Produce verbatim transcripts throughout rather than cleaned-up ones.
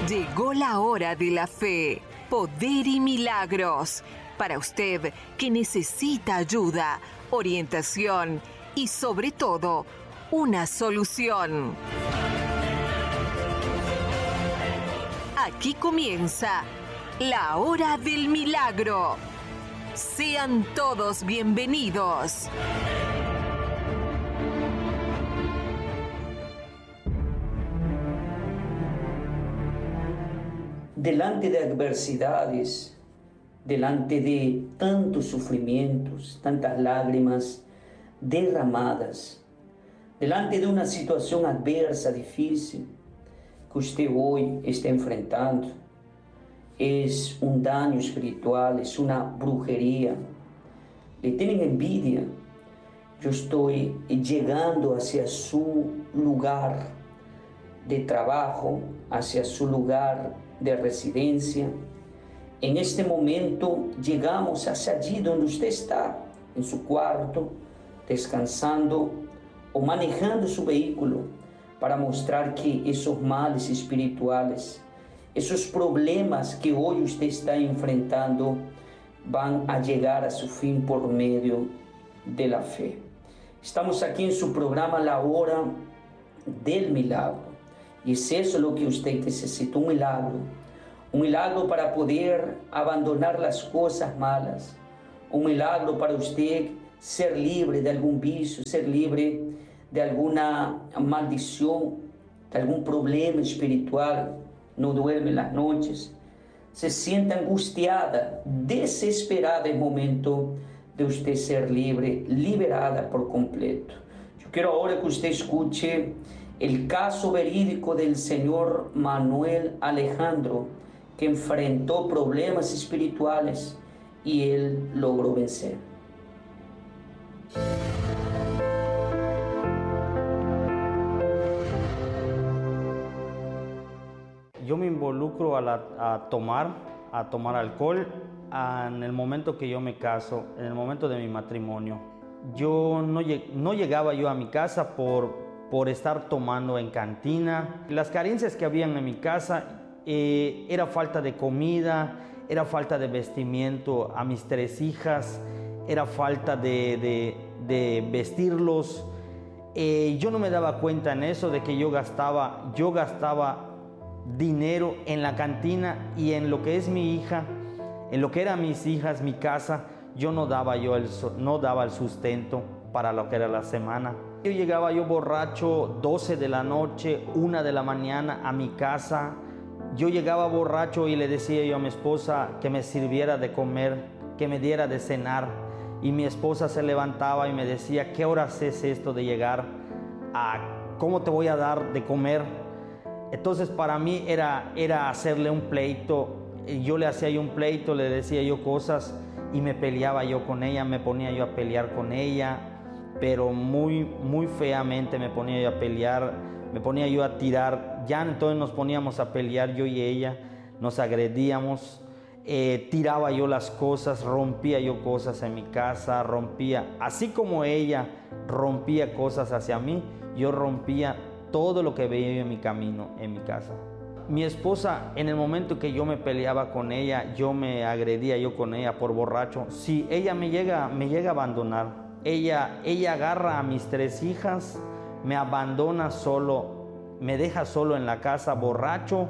Llegó la hora de la fe, poder y milagros. Para usted que necesita ayuda, orientación y sobre todo, una solución. Aquí comienza la hora del milagro. Sean todos bienvenidos. Delante de adversidades, delante de tantos sufrimientos, tantas lágrimas derramadas, delante de una situación adversa, difícil, que usted hoy está enfrentando, es un daño espiritual, es una brujería, le tienen envidia. Yo estoy llegando hacia su lugar de trabajo, hacia su lugar de residencia. En este momento llegamos hacia allí donde usted está, en su cuarto, descansando o manejando su vehículo, para mostrar que esos males espirituales, esos problemas que hoy usted está enfrentando, van a llegar a su fin por medio de la fe. Estamos aquí en su programa La Hora del Milagro. Y es eso lo que usted necesita, un milagro. Un milagro para poder abandonar las cosas malas. Un milagro para usted ser libre de algún vicio, ser libre de alguna maldición, de algún problema espiritual. No duerme en las noches. Se siente angustiada, desesperada. Es momento de usted ser libre, liberada por completo. Yo quiero ahora que usted escuche el caso verídico del señor Manuel Alejandro, que enfrentó problemas espirituales y él logró vencer. Yo me involucro a, la, a tomar, a tomar alcohol a, en el momento que yo me caso, en el momento de mi matrimonio. Yo no, no llegaba yo a mi casa por por estar tomando en cantina. Las carencias que habían en mi casa eh, era falta de comida, era falta de vestimiento a mis tres hijas, era falta de, de, de vestirlos. Eh, yo no me daba cuenta en eso de que yo gastaba, yo gastaba dinero en la cantina y en lo que es mi hija, en lo que eran mis hijas, mi casa, yo no daba, yo el, no daba el sustento para lo que era la semana. Yo llegaba yo borracho doce de la noche, una de la mañana a mi casa. Yo llegaba borracho y le decía yo a mi esposa que me sirviera de comer, que me diera de cenar. Y mi esposa se levantaba y me decía, ¿qué horas es esto de llegar? ¿A cómo te voy a dar de comer? Entonces para mí era, era hacerle un pleito. Yo le hacía yo un pleito, le decía yo cosas y me peleaba yo con ella, me ponía yo a pelear con ella. Pero muy, muy feamente me ponía yo a pelear, me ponía yo a tirar. Ya entonces nos poníamos a pelear yo y ella, nos agredíamos, eh, tiraba yo las cosas, rompía yo cosas en mi casa, rompía, así como ella rompía cosas hacia mí, yo rompía todo lo que veía yo en mi camino, en mi casa. Mi esposa, en el momento que yo me peleaba con ella, yo me agredía yo con ella por borracho, si ella me llega, me llega a abandonar, Ella, ella agarra a mis tres hijas, me abandona solo, me deja solo en la casa borracho.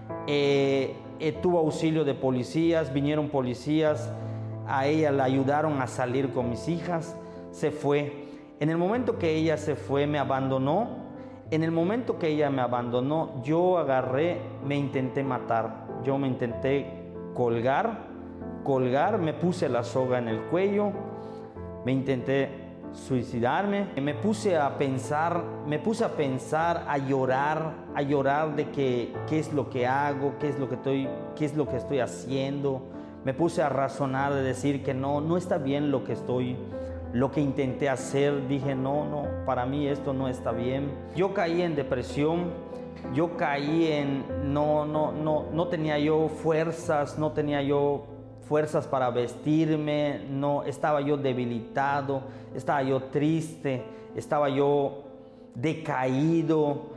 Eh, eh, tuvo auxilio de policías, vinieron policías, a ella la ayudaron a salir con mis hijas, se fue. En el momento que ella se fue, me abandonó. En el momento que ella me abandonó, yo agarré, me intenté matar. Yo me intenté colgar, colgar, me puse la soga en el cuello. Me intenté suicidarme, me puse a pensar, me puse a pensar, a llorar, a llorar de que qué es lo que hago, qué es lo que estoy, qué es lo que estoy haciendo. Me puse a razonar de decir que no, no está bien lo que estoy, lo que intenté hacer. Dije no, no, para mí esto no está bien. Yo caí en depresión, yo caí en, no, no, no, no tenía yo fuerzas, no tenía yo fuerzas para vestirme, no, estaba yo debilitado, estaba yo triste, estaba yo decaído,